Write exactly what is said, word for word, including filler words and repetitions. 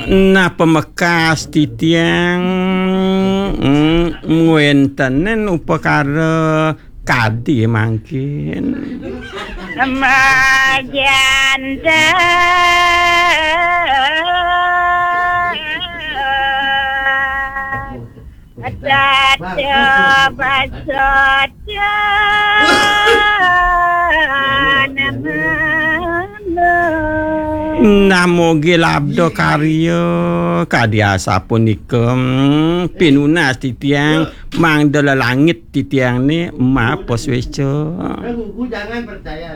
Nah pemekas titiang ngwentenen upakara kadi mangkin Majanda Tata basata Namo gilabdo karya kadiasa punika pinunas titiang mangdala langit titiang ni mapos weco. Aku jangan percaya.